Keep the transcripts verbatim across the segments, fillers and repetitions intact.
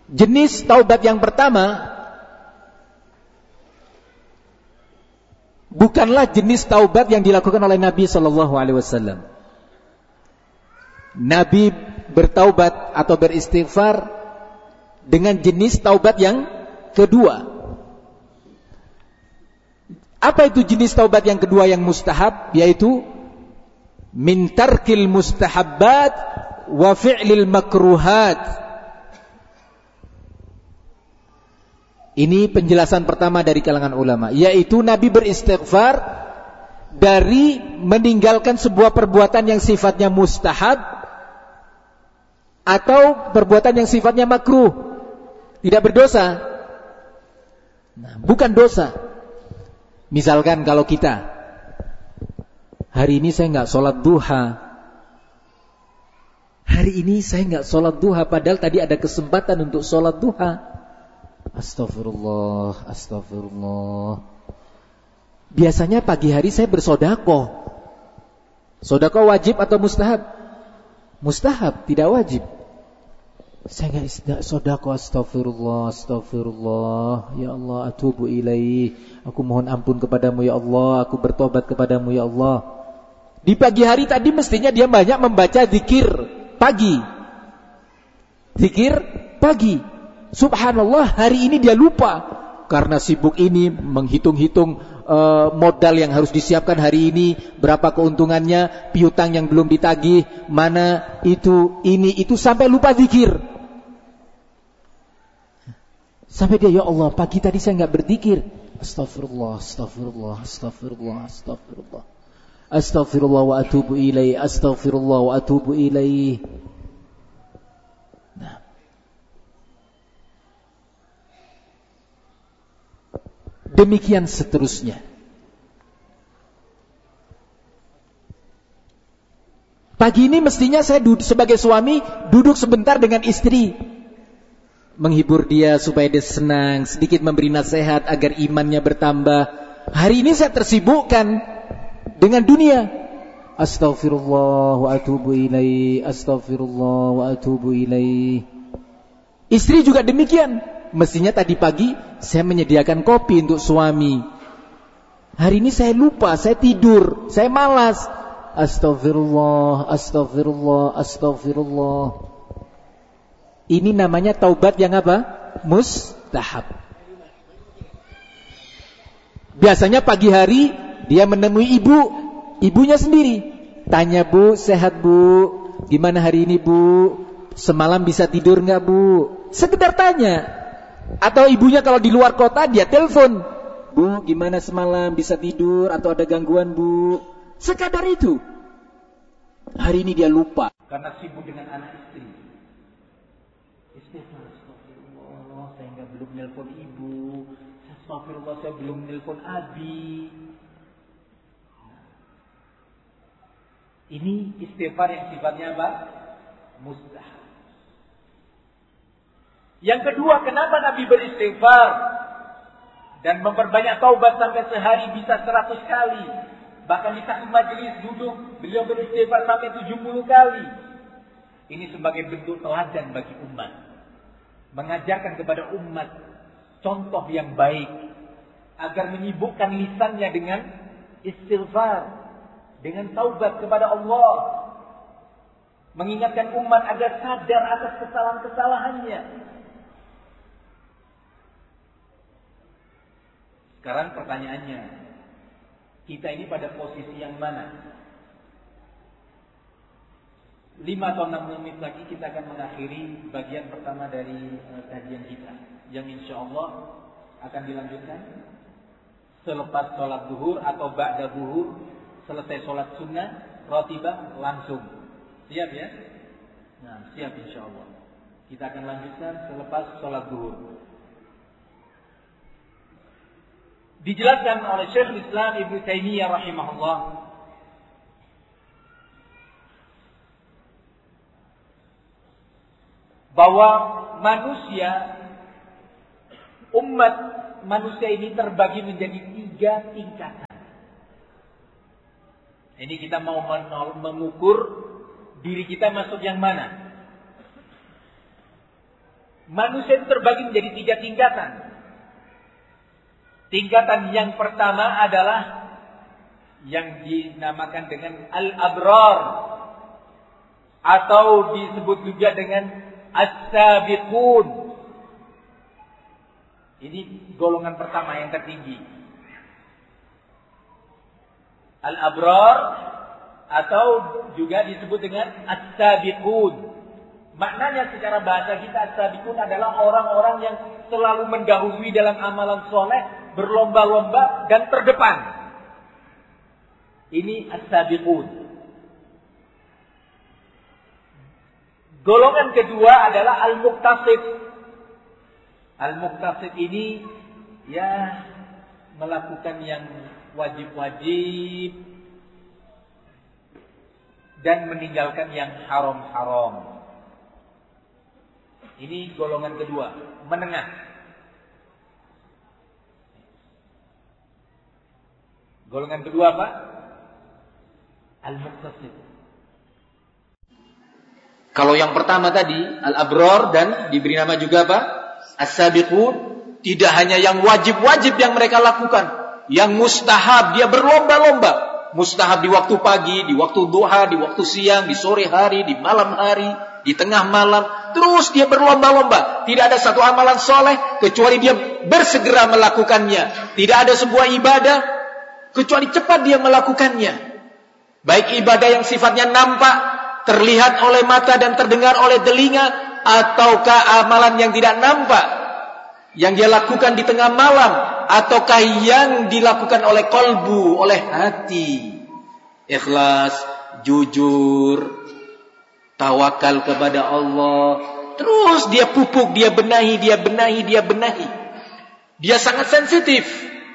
Jenis taubat yang pertama bukanlah jenis taubat yang dilakukan oleh Nabi sallallahu alaihi wasallam. Nabi bertaubat atau beristighfar dengan jenis taubat yang kedua. Apa itu jenis taubat yang kedua yang mustahab? Yaitu min tarkil mustahabbat wa fi'lil makruhat. Ini penjelasan pertama dari kalangan ulama, yaitu Nabi beristighfar dari meninggalkan sebuah perbuatan yang sifatnya mustahab atau perbuatan yang sifatnya makruh, tidak berdosa. Nah, bukan dosa. Misalkan kalau kita hari ini saya nggak sholat duha, hari ini saya nggak sholat duha, padahal tadi ada kesempatan untuk sholat duha. Astagfirullah, astagfirullah. Biasanya pagi hari saya bersodakoh. Sodakoh wajib atau mustahab? Mustahab, tidak wajib. Saya nggak sodakoh, astagfirullah, astagfirullah. Ya Allah, atubu ilaih. Aku mohon ampun kepadamu ya Allah. Aku bertobat kepadamu ya Allah. Di pagi hari tadi mestinya dia banyak membaca zikir pagi. Zikir pagi. Subhanallah, hari ini dia lupa karena sibuk ini menghitung-hitung uh, modal yang harus disiapkan hari ini, berapa keuntungannya, piutang yang belum ditagih, mana itu, ini, itu, sampai lupa zikir. Sampai dia, ya Allah, pagi tadi saya enggak berzikir. Astagfirullah, astagfirullah, astagfirullah, astagfirullah. Astagfirullah wa atubu ilaih, astagfirullah wa atubu ilaih. Demikian seterusnya. Pagi ini mestinya saya duduk, sebagai suami duduk sebentar dengan istri, menghibur dia supaya dia senang, sedikit memberi nasihat agar imannya bertambah. Hari ini saya tersibukkan dengan dunia. Astaghfirullah wa atubu ilaih, astaghfirullah wa atubu ilaih. Istri juga demikian. Mestinya tadi pagi saya menyediakan kopi untuk suami. Hari ini saya lupa, saya tidur, saya malas. Astagfirullah, astagfirullah, astagfirullah. Ini namanya taubat yang apa? Mustahab. Biasanya pagi hari dia menemui ibu, ibunya sendiri. Tanya, Bu, sehat Bu? Gimana hari ini Bu? Semalam bisa tidur enggak Bu? Sekedar tanya. Atau ibunya kalau di luar kota dia telepon, Bu, gimana semalam, bisa tidur atau ada gangguan Bu? Sekadar itu. Hari ini dia lupa karena sibuk dengan anak istri. Istighfar, astagfirullah, saya enggak belum nelpon ibu. Astagfirullah, saya belum nelpon abi. Ini istighfar yang sifatnya apa? Mustahab. Yang kedua, kenapa Nabi beristighfar dan memperbanyak taubat sampai sehari bisa seratus kali? Bahkan di satu majelis duduk beliau beristighfar sampai tujuh puluh kali. Ini sebagai bentuk teladan bagi umat, mengajarkan kepada umat contoh yang baik agar menyibukkan lisannya dengan istighfar, dengan taubat kepada Allah, mengingatkan umat agar sadar atas kesalahan-kesalahannya. Sekarang pertanyaannya, kita ini pada posisi yang mana? Lima atau enam menit lagi kita akan mengakhiri bagian pertama dari uh, kajian kita, yang insya Allah akan dilanjutkan selepas sholat zuhur atau ba'da zuhur, selesai sholat sunnah ratibah langsung. Siap ya? Nah, siap insya Allah. Kita akan lanjutkan selepas sholat zuhur. Dijelaskan oleh Syekh Islam Ibnu Taimiyah rahimahullah bahwa manusia, umat manusia ini terbagi menjadi tiga tingkatan. Ini kita mau mengukur diri kita masuk yang mana. Manusia itu terbagi menjadi tiga tingkatan. Tingkatan yang pertama adalah yang dinamakan dengan al-abrar, atau disebut juga dengan as-sabiqun. Ini golongan pertama yang tertinggi. Al-abrar atau juga disebut dengan as-sabiqun. Maknanya secara bahasa kita as-sabiqun adalah orang-orang yang selalu mendahului dalam amalan soleh, berlomba-lomba dan terdepan. Ini as-sabiqun. Golongan kedua adalah al-muqtasid. Al-muqtasid ini ya melakukan yang wajib-wajib dan meninggalkan yang haram-haram. Ini golongan kedua, menengah. Golongan kedua apa? Al-muqtasid. Kalau yang pertama tadi, al-abrar, dan diberi nama juga apa? As-sabiqun. Tidak hanya yang wajib-wajib yang mereka lakukan, yang mustahab, dia berlomba-lomba. Mustahab di waktu pagi, di waktu duha, di waktu siang, di sore hari, di malam hari, di tengah malam. Terus dia berlomba-lomba. Tidak ada satu amalan soleh kecuali dia bersegera melakukannya. Tidak ada sebuah ibadah kecuali cepat dia melakukannya. Baik ibadah yang sifatnya nampak, terlihat oleh mata dan terdengar oleh telinga, ataukah amalan yang tidak nampak, yang dia lakukan di tengah malam, ataukah yang dilakukan oleh kolbu, oleh hati. Ikhlas, jujur, tawakal kepada Allah. Terus dia pupuk, dia benahi, dia benahi, dia benahi. Dia sangat sensitif.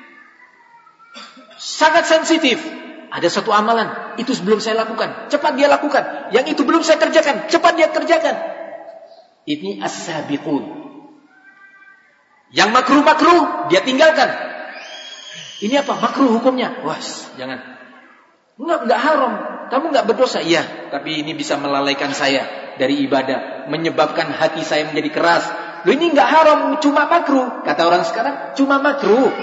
Sangat sensitif. Ada satu amalan, itu sebelum saya lakukan, cepat dia lakukan. Yang itu belum saya kerjakan, cepat dia kerjakan. Ini as-sabiqun. Yang makruh-makruh, dia tinggalkan. Ini apa? Makruh hukumnya. Wah, jangan. Enggak, enggak haram. Kamu enggak berdosa. Iya, tapi ini bisa melalaikan saya dari ibadah, menyebabkan hati saya menjadi keras. Loh, ini enggak haram, cuma makruh. Kata orang sekarang, cuma makruh.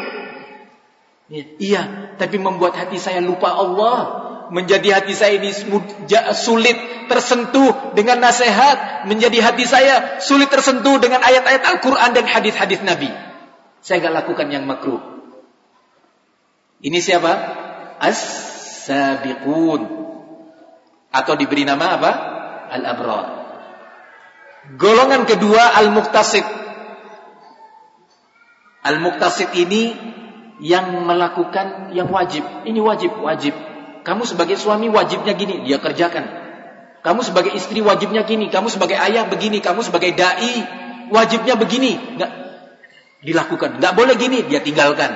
Iya, tapi membuat hati saya lupa Allah, menjadi hati saya ini sulit tersentuh dengan nasihat, menjadi hati saya sulit tersentuh dengan ayat-ayat Al-Quran dan hadis-hadis Nabi. Saya enggak lakukan yang makruh. Ini siapa? As-sabiqun, atau diberi nama apa? Al-abrar. Golongan kedua al-muqtasid. Al-muqtasid ini yang melakukan yang wajib. Ini wajib, wajib. Kamu sebagai suami wajibnya gini, dia kerjakan. Kamu sebagai istri wajibnya gini, kamu sebagai ayah begini, kamu sebagai dai wajibnya begini. Enggak dilakukan. Enggak boleh gini, dia tinggalkan.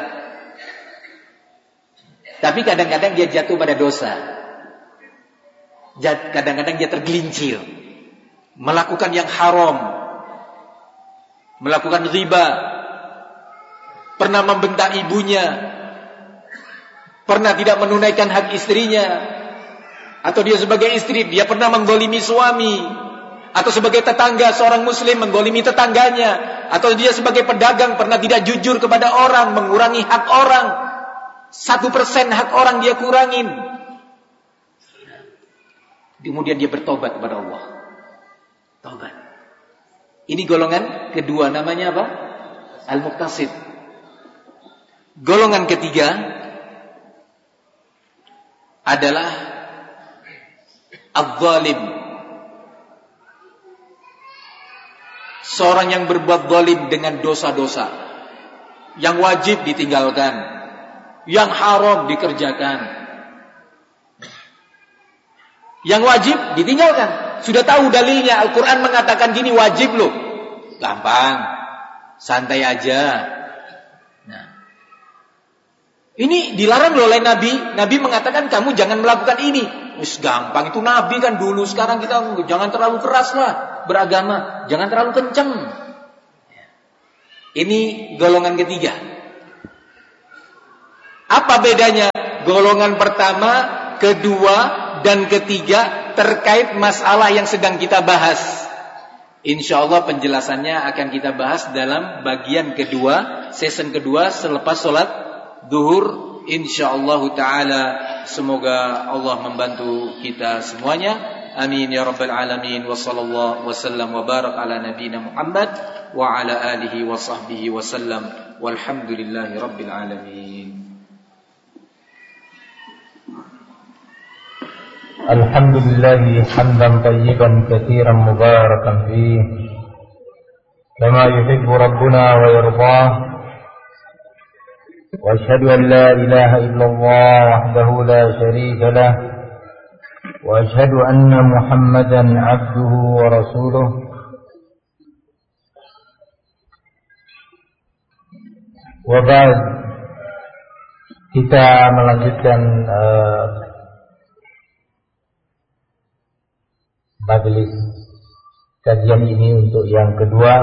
Tapi kadang-kadang dia jatuh pada dosa. Kadang-kadang dia tergelincir, melakukan yang haram, melakukan riba, pernah membentak ibunya, pernah tidak menunaikan hak istrinya, atau dia sebagai istri dia pernah menggolimi suami, atau sebagai tetangga seorang muslim menggolimi tetangganya, atau dia sebagai pedagang pernah tidak jujur kepada orang, mengurangi hak orang, satu persen hak orang dia kurangin. Kemudian dia bertobat kepada Allah. Tobat. Ini golongan kedua, namanya apa? Al-muqtasid. Golongan ketiga adalah al-zalim. Seorang yang berbuat zalim dengan dosa-dosa, yang wajib ditinggalkan, yang haram dikerjakan. Yang wajib ditinggalkan. Sudah tahu dalilnya, Al-Quran mengatakan gini, wajib loh. Gampang, santai aja. Nah, ini dilarang loh oleh Nabi. Nabi mengatakan kamu jangan melakukan ini. Wis gampang, itu Nabi kan dulu. Sekarang kita jangan terlalu keras lah beragama, jangan terlalu kenceng. Ini golongan ketiga. Apa bedanya golongan pertama, kedua, dan ketiga terkait masalah yang sedang kita bahas? Insyaallah penjelasannya akan kita bahas dalam bagian kedua, season kedua selepas sholat duhur. Insyaallah taala, semoga Allah membantu kita semuanya. Amin ya rabbal alamin. Wa sallallahu wasallam wa barak ala nabiyyina Muhammad wa ala alihi wa sahbihi wasallam. Walhamdulillahi rabbil alamin. Alhamdulillah hamdan tayyiban katsiran mubarakan fihi kama yuhibbu rabbuna wa yardah. Wa asyhadu an la ilaha illallah wahdahu la syarika lah wa asyhadu anna Muhammadan abduhu wa rasuluh. Wa ba'd, kita melanjutkan uh, majelis kajian ini untuk yang kedua.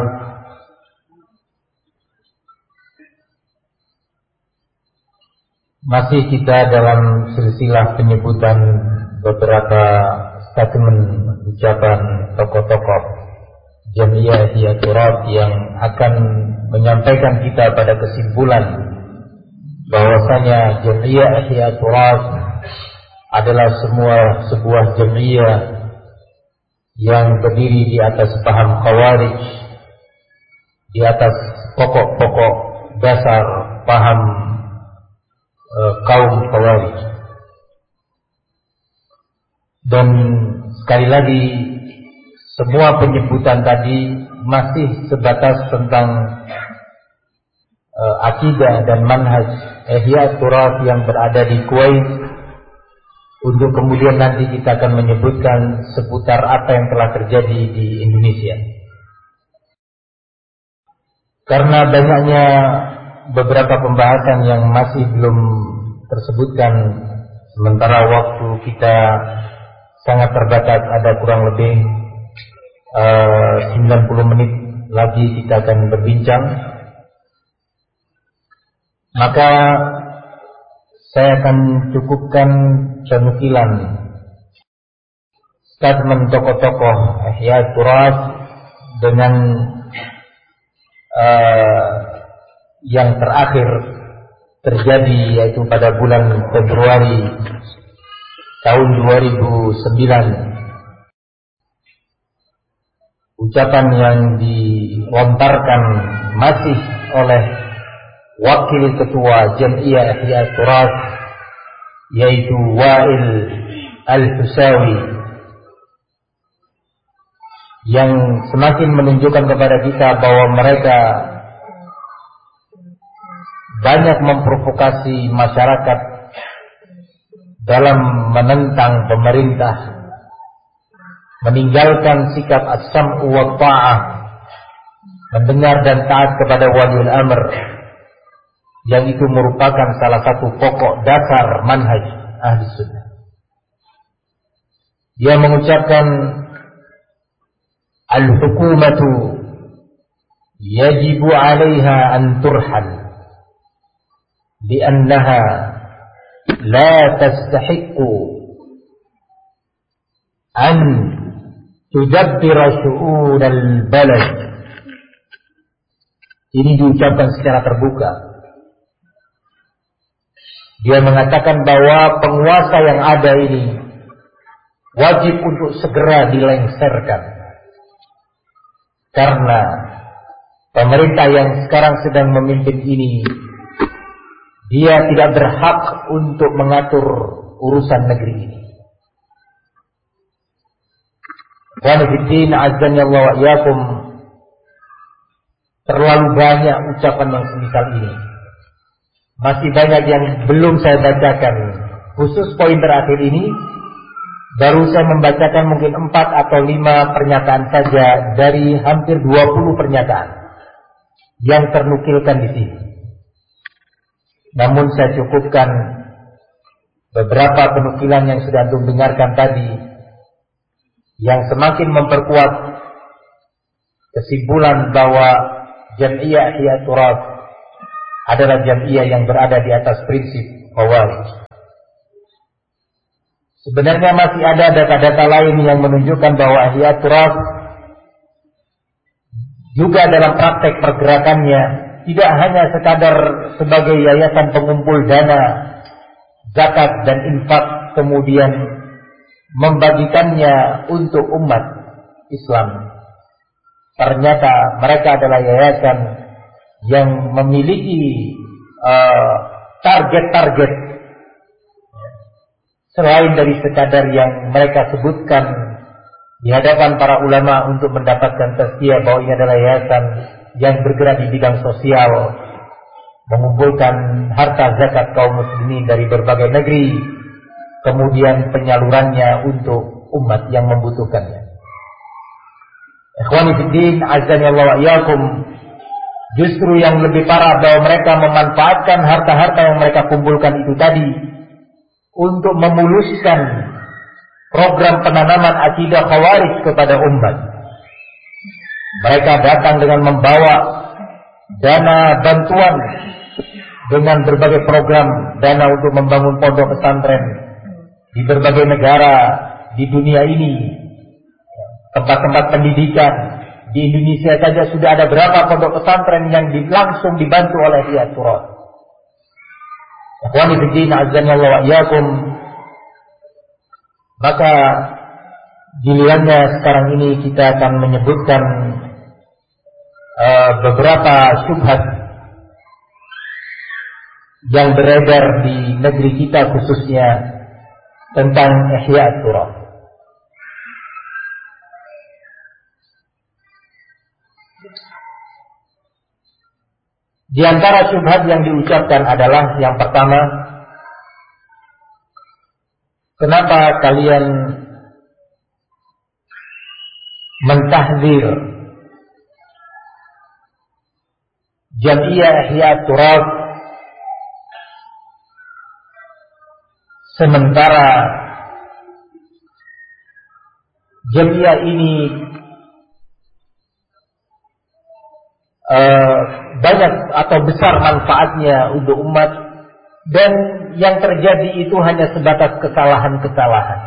Masih kita dalam silsilah penyebutan beberapa statement ucapan tokoh-tokoh Jamiah Ihya Turath yang akan menyampaikan kita pada kesimpulan bahwasanya Jamiah Ihya Turath adalah semua sebuah jamiah yang berdiri di atas paham Khawarij, di atas pokok-pokok dasar paham e, kaum Khawarij. Dan sekali lagi, semua penyebutan tadi masih sebatas tentang e, akidah dan manhaj Ihya Turath yang berada di Kuwait. Untuk kemudian nanti kita akan menyebutkan seputar apa yang telah terjadi di Indonesia. Karena banyaknya beberapa pembahasan yang masih belum tersebutkan, sementara waktu kita sangat terbatas, ada kurang lebih uh, sembilan puluh menit lagi kita akan berbincang. Maka saya akan cukupkan penukilan statement tokoh-tokoh Ihya Turath dengan uh, yang terakhir terjadi, yaitu pada bulan Februari tahun dua ribu sembilan. Ucapan yang dilontarkan masih oleh wakil ketua Jamiah Ihya Turath, yaitu Wa'il Al-Husawi, yang semakin menunjukkan kepada kita bahwa mereka banyak memprovokasi masyarakat dalam menentang pemerintah, meninggalkan sikap as-sam'u wa ta'ah, mendengar dan taat kepada waliul amr, yang itu merupakan salah satu pokok dasar manhaj ahli sunnah. Dia mengucapkan al-hukumatu yajibu 'alaiha an turhal li'annaha la tastahiqqu an tudabbira syu'un al-balad. Ini diucapkan secara terbuka. Dia mengatakan bahwa penguasa yang ada ini wajib untuk segera dilengserkan, karena pemerintah yang sekarang sedang memimpin ini, dia tidak berhak untuk mengatur urusan negeri ini. Wa fiddin azzani Allah wa iyyakum, terlalu banyak ucapan yang semisal ini. Masih banyak yang belum saya bacakan. Khusus poin terakhir ini, baru saya membacakan mungkin empat atau lima pernyataan saja dari hampir dua puluh pernyataan yang ternukilkan di sini. Namun saya cukupkan beberapa penukilan yang sudah antum dengarkan tadi, yang semakin memperkuat kesimpulan bahwa Jamiah Ihya Turath adalah jamiah yang berada di atas prinsip Khawarij. Sebenarnya masih ada data-data lain yang menunjukkan bahwa Ihya Turath juga dalam praktek pergerakannya tidak hanya sekadar sebagai yayasan pengumpul dana, zakat dan infak, kemudian membagikannya untuk umat Islam. Ternyata mereka adalah yayasan yang memiliki uh, target-target selain dari sekadar yang mereka sebutkan di hadapan para ulama untuk mendapatkan tazkiyah bahwa ini adalah yayasan yang bergerak di bidang sosial, mengumpulkan harta zakat kaum muslimin dari berbagai negeri, kemudian penyalurannya untuk umat yang membutuhkannya. Ikhwani fiddin, azani Allah wa iyyakum, justru yang lebih parah bahwa mereka memanfaatkan harta-harta yang mereka kumpulkan itu tadi untuk memuluskan program penanaman akidah khawarij kepada umat. Mereka datang dengan membawa dana bantuan dengan berbagai program, dana untuk membangun pondok pesantren di berbagai negara di dunia ini, tempat-tempat pendidikan. Di Indonesia saja sudah ada berapa pondok pesantren yang di, langsung dibantu oleh Ihya Turat. Ikhwani fiddin, azza wa iyyakum. Maka gilirannya sekarang ini kita akan menyebutkan uh, beberapa syubhat yang beredar di negeri kita khususnya tentang Ihya Turat. Di antara syubhat yang diucapkan adalah yang pertama, kenapa kalian mentahdzir Jam'iyah Ihya Turat sementara Jam'iyah ini uh, banyak atau besar manfaatnya untuk umat, dan yang terjadi itu hanya sebatas kesalahan-kesalahan.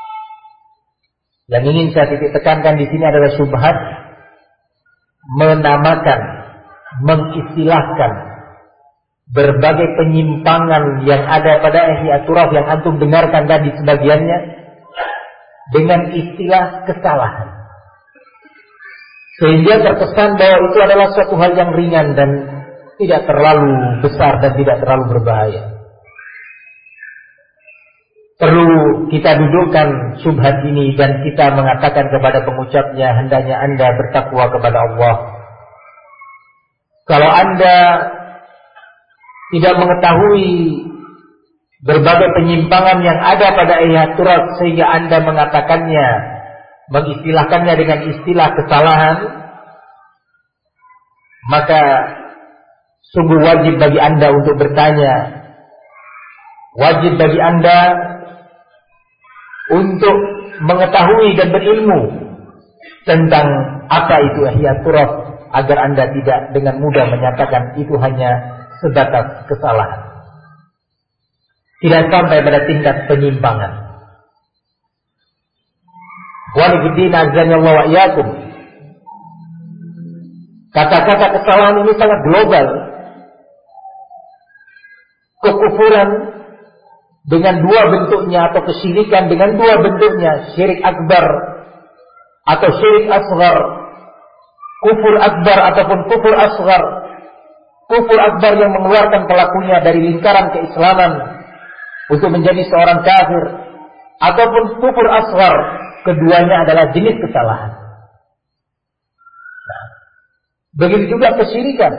Yang ingin saya titik tekankan di sini adalah syubhat menamakan, mengistilahkan berbagai penyimpangan yang ada pada Ihya Turat yang antum dengarkan tadi sebagiannya dengan istilah kesalahan. Sehingga terkesan bahwa itu adalah suatu hal yang ringan dan tidak terlalu besar dan tidak terlalu berbahaya. Perlu kita dudukkan syubhat ini dan kita mengatakan kepada pengucapnya, hendaknya Anda bertakwa kepada Allah. Kalau Anda tidak mengetahui berbagai penyimpangan yang ada pada Ihya Turat sehingga Anda mengatakannya, mengistilahkannya dengan istilah kesalahan, maka sungguh wajib bagi Anda untuk bertanya, wajib bagi Anda untuk mengetahui dan berilmu tentang apa itu Ihya Turat, agar Anda tidak dengan mudah menyatakan itu hanya sebatas kesalahan, tidak sampai pada tingkat penyimpangan. Walifiddin azza wa iyyakum. Kata-kata kesalahan ini sangat global. Kekufuran dengan dua bentuknya atau kesyirikan dengan dua bentuknya, syirik akbar atau syirik asghar, kufur akbar ataupun kufur asghar. Kufur akbar yang mengeluarkan pelakunya dari lingkaran keislaman untuk menjadi seorang kafir, ataupun kufur asghar, keduanya adalah jenis kesalahan. Nah, begitu juga kesyirikan.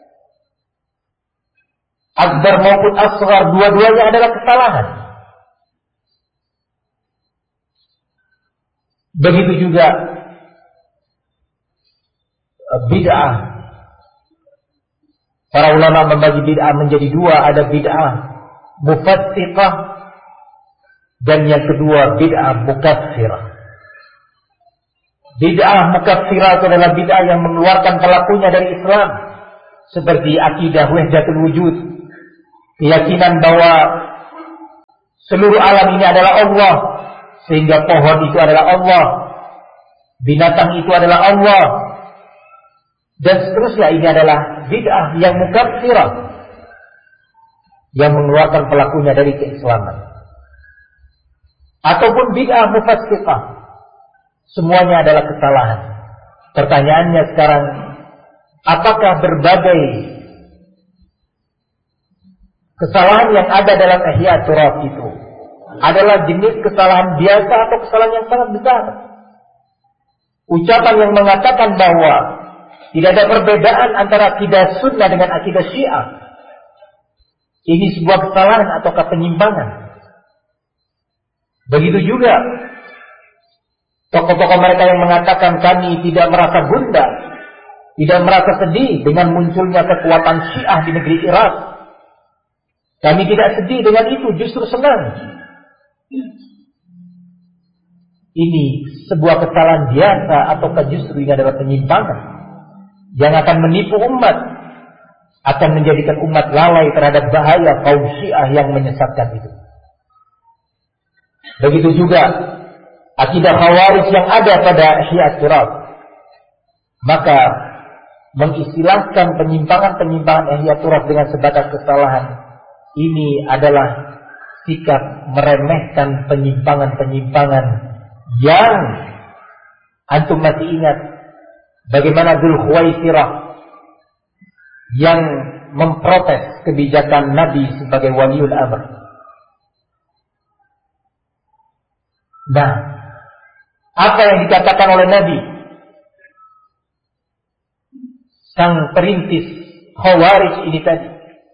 Akbar maupun asghar, dua-duanya adalah kesalahan. Begitu juga bid'ah. Para ulama membagi bid'ah menjadi dua, ada bid'ah mufassiqah dan yang kedua bid'ah mukaffirah. Bid'ah mukaffirah itu adalah bid'ah yang mengeluarkan pelakunya dari Islam, seperti akidah wahdatul wujud, keyakinan bahwa seluruh alam ini adalah Allah, sehingga pohon itu adalah Allah, binatang itu adalah Allah, Dan seterusnya, ini adalah bid'ah yang mukaffirah, yang mengeluarkan pelakunya dari keislaman. Ataupun bid'ah mufassiqah. Semuanya adalah kesalahan. Pertanyaannya sekarang, apakah berbagai kesalahan yang ada dalam Ihya Turat itu adalah jenis kesalahan biasa atau kesalahan yang sangat besar? Ucapan yang mengatakan bahwa tidak ada perbedaan antara akidah sunnah dengan akidah syiah, ini sebuah kesalahan ataukah penyimpangan? Begitu juga tokoh-tokoh mereka yang mengatakan kami tidak merasa gundah, tidak merasa sedih dengan munculnya kekuatan syiah di negeri Irak. Kami tidak sedih dengan itu, justru senang. Ini sebuah kesalahan biasa ataukah justru ini adalah penyimpangan yang akan menipu umat, akan menjadikan umat lalai terhadap bahaya kaum syiah yang menyesatkan itu. Begitu juga akidah Khawarij yang ada pada Ihya Turat. Maka mengistilahkan penyimpangan-penyimpangan Ihya Turat dengan sebatas kesalahan, ini adalah sikap meremehkan penyimpangan-penyimpangan yang antum masih ingat bagaimana Dzul Khuwaisirah yang memprotes kebijakan Nabi sebagai waliul amr. Nah, apa yang dikatakan oleh Nabi, sang perintis Khawarij ini tadi,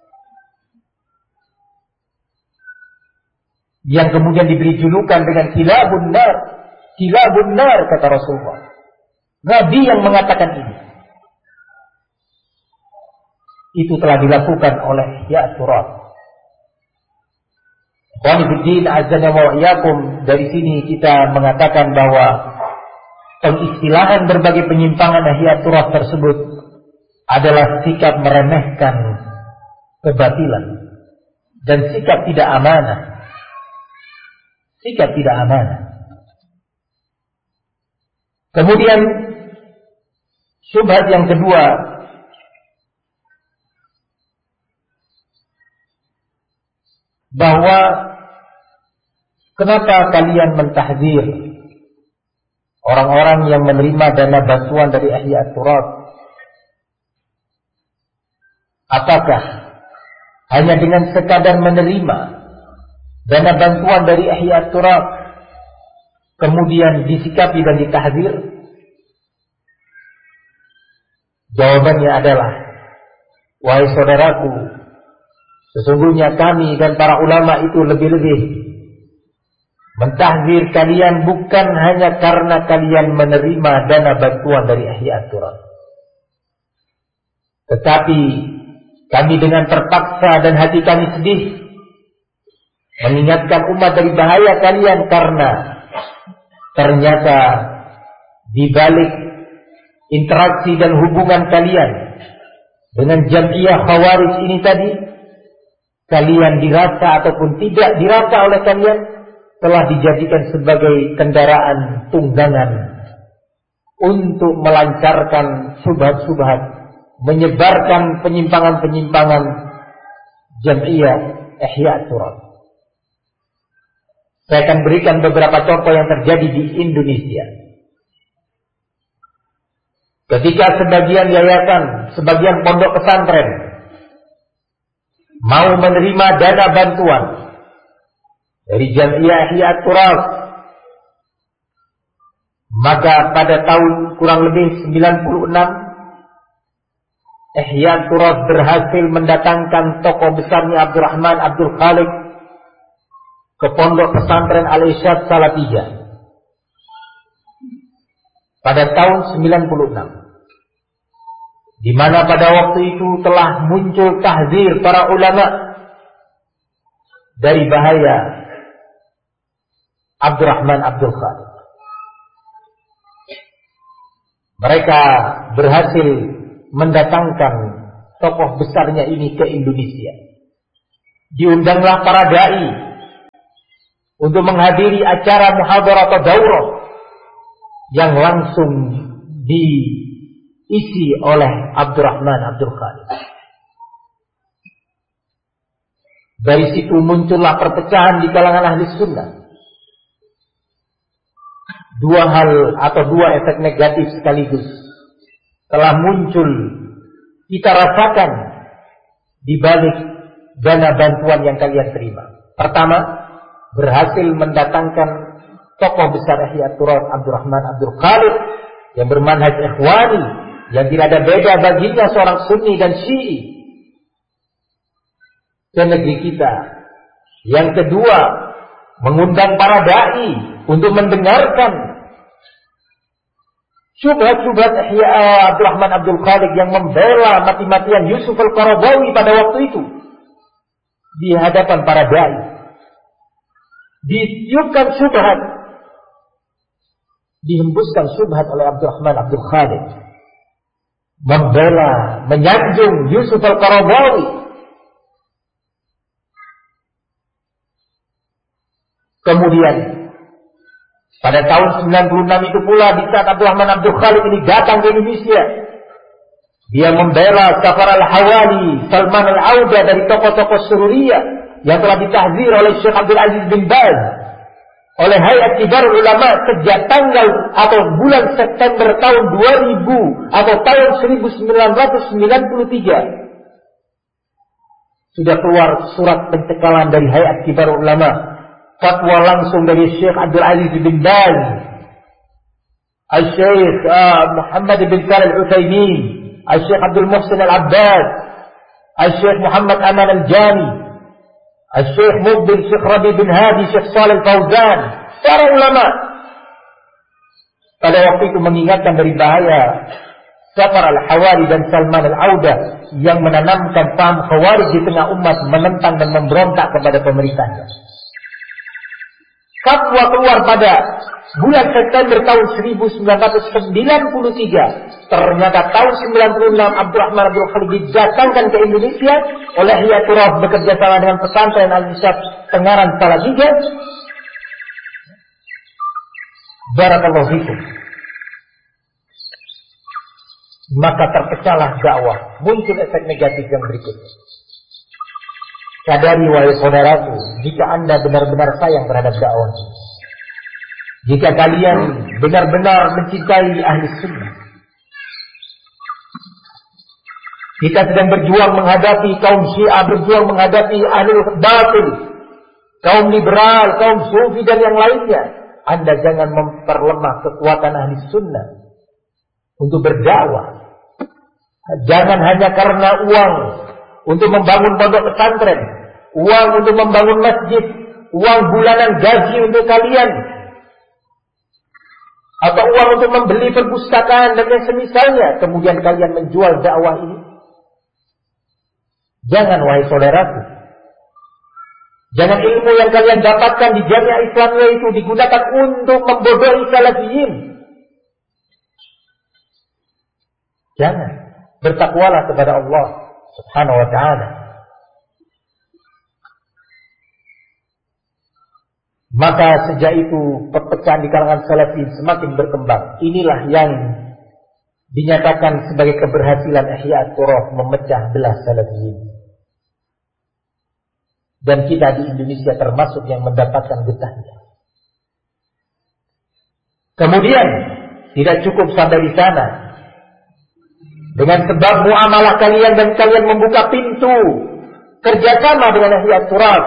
yang kemudian diberi julukan dengan kilabun nar, kilabun nar kata Rasulullah. Nabi yang mengatakan ini. Itu telah dilakukan oleh Ihya Turat. Qanibuddin azza wa iyyakum, dari sini kita mengatakan bahwa pengistilahan berbagai penyimpangan Ihya Turat tersebut adalah sikap meremehkan kebatilan dan sikap tidak amanah. Sikap tidak amanah. Kemudian syubhat yang kedua, bahwa kenapa kalian mentahdzir orang-orang yang menerima dana bantuan dari Ihya Turat? Apakah hanya dengan sekadar menerima dana bantuan dari Ihya Turat kemudian disikapi dan ditahdzir? Jawabannya adalah, wahai saudaraku, sesungguhnya kami dan para ulama itu lebih-lebih mentahdzir kalian bukan hanya karena kalian menerima dana bantuan dari Ihya Turat, tetapi kami dengan terpaksa dan hati kami sedih mengingatkan umat dari bahaya kalian, karena ternyata di balik interaksi dan hubungan kalian dengan Jam'iyah Khawarij ini tadi, kalian dirasa ataupun tidak dirasa oleh kalian telah dijadikan sebagai kendaraan tunggangan untuk melancarkan subhat-subhat, menyebarkan penyimpangan-penyimpangan Jam'iyah Ihya Turat. Saya akan berikan beberapa contoh yang terjadi di Indonesia. Ketika sebagian yayasan, sebagian pondok pesantren mau menerima dana bantuan dari Jam'iyah Ihya Turat, maka pada tahun kurang lebih sembilan puluh enam Ihya Turat berhasil mendatangkan tokoh besarnya Abdurrahman Abdul Khaliq ke pondok pesantren Al-Irsyad Salafiyah pada tahun sembilan puluh enam, di mana pada waktu itu telah muncul tahdzir para ulama dari bahaya Abdurrahman Abdul Khaliq. Mereka berhasil mendatangkan tokoh besarnya ini ke Indonesia. Diundanglah para dai untuk menghadiri acara muhadarah atau daurah yang langsung di isi oleh Abdurrahman Abdul Khalid. Dari situ muncullah perpecahan di kalangan ahli sunnah. Dua hal atau dua efek negatif sekaligus telah muncul, kita rasakan di balik dana bantuan yang kalian terima. Pertama, berhasil mendatangkan tokoh besar Ihya Turath Abdurrahman Abdul Khalid yang bermanhaj ikhwani, yang tidak ada beda baginya seorang Sunni dan Syi'i ke negeri kita. Yang kedua, mengundang para dai untuk mendengarkan syubhat-syubhat Ihya Abdurrahman Abdul Khalid yang membela mati-matian Yusuf Al-Qaradawi pada waktu itu di hadapan para dai. Ditiupkan syubhat, dihembuskan syubhat oleh Abdurrahman Abdul Khalid, membela, menyanjung Yusuf Al-Qaradawi. Kemudian pada tahun sembilan puluh enam itu pula, di saat Abdurrahman Abdul Khalid ini datang ke Indonesia, dia membela Safar Al-Hawali, Salman Al-Auda dari tokoh-tokoh Sururiyah yang telah ditahzir oleh Syekh Abdul Aziz bin Baz, oleh Hayat Kibar Ulama sejak tanggal atau bulan September tahun dua ribu atau tahun seribu sembilan ratus sembilan puluh tiga. Sudah keluar surat pencekalan dari Hayat Kibar Ulama, fatwa langsung dari Syekh Abdul Aziz bin Baz, Al-Syekh uh, Muhammad bin Shalih Al-Utsaimin, Al-Syekh Abdul Muhsin Al-Abbad, Al-Syekh Muhammad Aman Al-Jami, Al-Syekh Mubin, Syekh Rabi bin Hadi, Syekh Shalih Al-Fauzan, para ulama pada waktu itu mengingatkan dari bahaya Safar Al-Hawali dan Salman Al-Auda yang menanamkan paham khawarij di tengah umat, menentang dan memberontak kepada pemerintahnya. Fatwa keluar pada bulan September tahun seribu sembilan ratus sembilan puluh tiga. Ternyata tahun sembilan puluh enam Abdurrahman Abdul Khalid didatangkan ke Indonesia oleh Ihya Turath bekerja sama dengan pesantren Al-Isyaf Tengaran Salatiga. Barakallahu fikum. Maka terpecahlah dakwah, muncul efek negatif yang berikut. Sadari wahai saudaraku, jika Anda benar-benar sayang terhadap dakwah, jika kalian benar-benar mencintai ahli sunnah, kita sedang berjuang menghadapi kaum Syiah, berjuang menghadapi ahli batil, kaum liberal, kaum sufi dan yang lainnya. Anda jangan memperlemah kekuatan ahli sunnah untuk berdakwah. Jangan hanya karena uang untuk membangun pondok pesantren, uang untuk membangun masjid, uang bulanan gaji untuk kalian, atau uang untuk membeli perpustakaan dan yang semisalnya, kemudian kalian menjual dakwah ini. Jangan wahai saudaraku. Jangan ilmu yang kalian dapatkan di Jamiah Islamiyah itu digunakan untuk membodohi salafiyin. Jangan. Bertakwalah kepada Allah Subhanahu wa ta'ala. Maka sejak itu perpecahan di kalangan salafiyin semakin berkembang. Inilah yang dinyatakan sebagai keberhasilan Ihya Turath memecah belah salafiyin. Dan kita di Indonesia termasuk yang mendapatkan getahnya. Kemudian tidak cukup sampai di sana. Dengan sebab muamalah kalian dan kalian membuka pintu kerjasama dengan Ihya Turath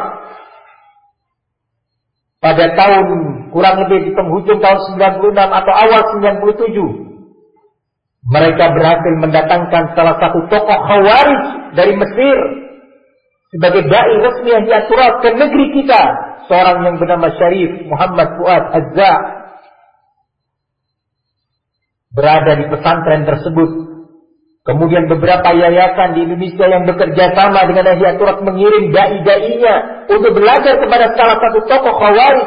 pada tahun kurang lebih di penghujung tahun sembilan puluh enam atau awal sembilan puluh tujuh, mereka berhasil mendatangkan salah satu tokoh khawarij dari Mesir sebagai dai resmi Ihya Turath ke negeri kita, seorang yang bernama Syarif Muhammad Fuad Az-Za' berada di pesantren tersebut. Kemudian beberapa yayasan di Indonesia yang bekerja sama dengan Ihya Turath mengirim dai-dainya untuk belajar kepada salah satu tokoh khawarij.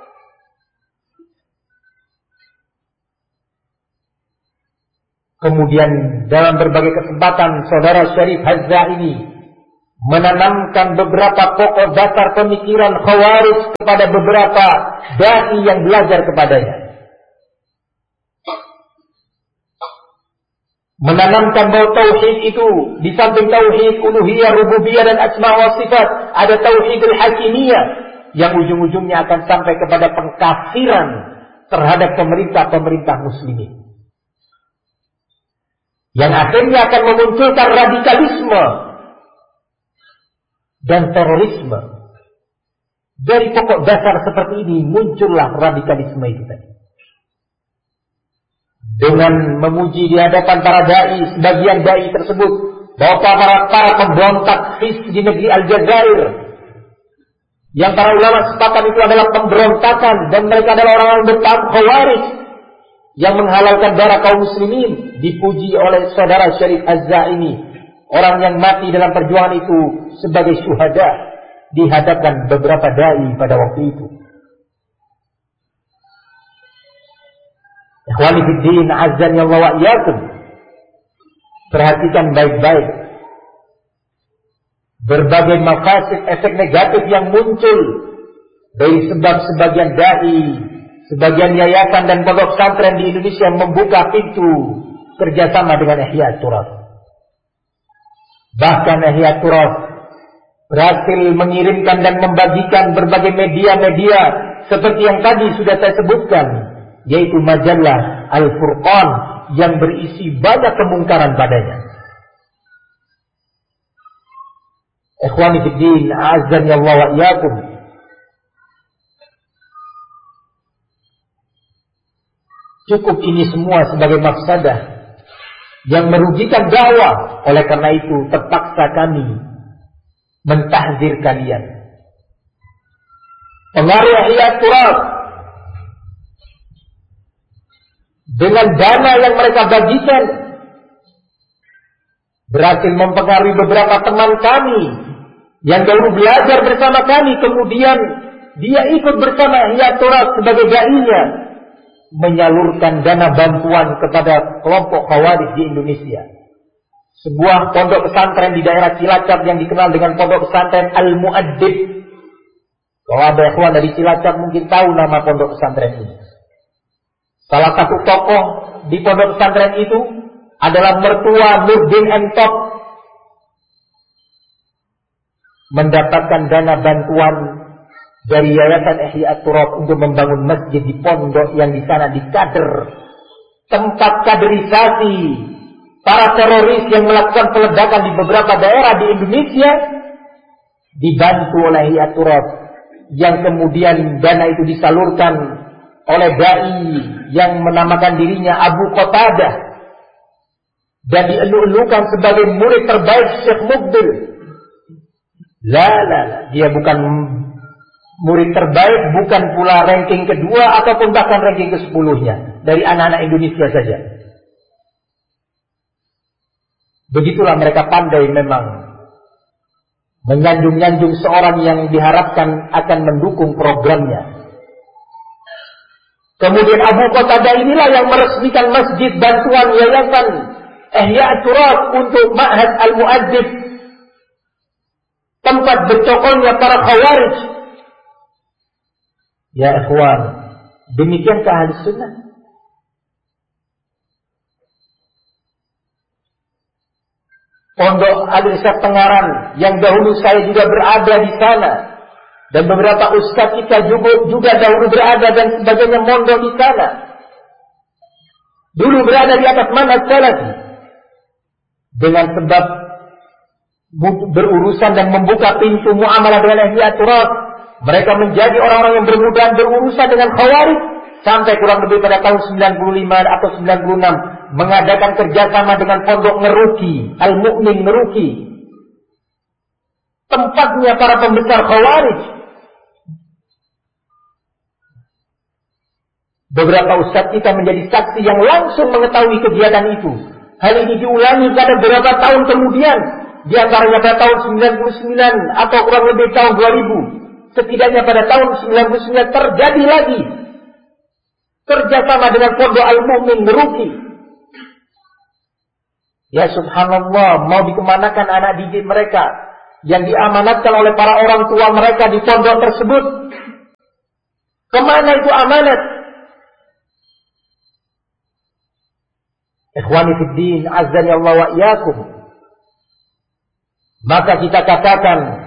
Kemudian dalam berbagai kesempatan saudara Syarif Az-Za' ini menanamkan beberapa pokok dasar pemikiran khawarij kepada beberapa dai yang belajar kepadanya. menanamkan bahwa tauhid itu di samping tauhid uluhiyah, rububiyah dan asma wa sifat, ada tauhidul hakimiyah yang ujung-ujungnya akan sampai kepada pengkafiran terhadap pemerintah-pemerintah muslimin. Yang akhirnya akan memunculkan radikalisme dan terorisme. Dari pokok dasar seperti ini muncullah radikalisme itu tadi. Dengan memuji di hadapan para dai, sebagian dai tersebut bahwa para para pemberontak Hizb di negeri Aljazair, yang para ulama sepakat itu adalah pemberontakan dan mereka adalah orang-orang bertahap Khawarij yang menghalalkan darah kaum muslimin, dipuji oleh saudara Syarif Az-Zaini, orang yang mati dalam perjuangan itu sebagai syuhada di hadapan beberapa dai pada waktu itu. Ikhwani fiddin, azan ya Allah wa iyyakum. Perhatikan baik-baik berbagai mafasid, efek negatif yang muncul dari sebab sebagian dai, sebagian yayasan dan pondok pesantren di Indonesia membuka pintu kerjasama dengan Ihya Turath. Bahkan Ihya Turath berhasil mengirimkan dan membagikan berbagai media-media seperti yang tadi sudah saya sebutkan, yaitu majalah Al-Furqan yang berisi banyak kemungkaran padanya. Ikhwani fiddin, a'azzani Allah wa iyyakum. Cukup ini semua sebagai mafsadah yang merugikan dakwah. Oleh karena itu terpaksa kami mentahzir kalian. Pengaruh Ihya Turath dengan dana yang mereka bagikan berhasil mempengaruhi beberapa teman kami yang dahulu belajar bersama kami, kemudian dia ikut bersama Ihya Turath sebagai dai-nya, menyalurkan dana bantuan kepada kelompok Khawarij di Indonesia. Sebuah pondok pesantren di daerah Cilacap yang dikenal dengan pondok pesantren Al-Mu'addib. Kalau ada ikhwan dari Cilacap mungkin tahu nama pondok pesantren ini. Salah satu tokoh di pondok pesantren itu adalah mertua Nurdin Entop, mendapatkan dana bantuan dari Yayasan Ihya Turath untuk membangun masjid di pondok yang di sana dikader, tempat kaderisasi para teroris yang melakukan peledakan di beberapa daerah di Indonesia, dibantu oleh Ihya Turath, yang kemudian dana itu disalurkan oleh dai yang menamakan dirinya Abu Qatadah dan dielu-elukan sebagai murid terbaik Syekh Mukbil. La la la, dia bukan murid terbaik, bukan pula ranking kedua ataupun bahkan ranking kesepuluhnya dari anak-anak Indonesia saja. Begitulah mereka pandai memang menyanjung-nyanjung seorang yang diharapkan akan mendukung programnya. Kemudian Abu Qatadah inilah yang meresmikan masjid bantuan Yayasan Ihya Turath untuk Ma'had Al-Mu'addib, tempat bercokolnya para Khawarij. Ya ikhwan, demikiankah ahli sunnah? Pondok Al-Irsyad Tengaran yang dahulu saya juga berada di sana, dan beberapa ustaz kita juga, juga dahulu berada dan sebagainya mondok di sana. Dulu berada di atas manhaj salafi. Dengan sebab berurusan dan membuka pintu muamalah dengan Ihya Turath, mereka menjadi orang-orang yang bermudahan berurusan dengan Khawarij sampai kurang lebih pada tahun sembilan puluh lima atau sembilan puluh enam mengadakan kerjasama dengan pondok Ngeruki, Al-Mu'min Ngeruki, tempatnya para pembesar Khawarij. Beberapa ustaz kita menjadi saksi yang langsung mengetahui kegiatan itu. Hal ini diulangi pada beberapa tahun kemudian, di antaranya pada tahun sembilan puluh sembilan atau kurang lebih tahun dua ribu. Setidaknya pada tahun sembilan puluh sembilan terjadi lagi kerjasama dengan pondok Al-Mu'min Ngeruki. Ya subhanallah, mau dikemanakan anak didik mereka yang diamanatkan oleh para orang tua mereka di pondok tersebut? Kemana itu amanat? Ikhwani fiddin, azani Allah wa iyyakum. Maka kita katakan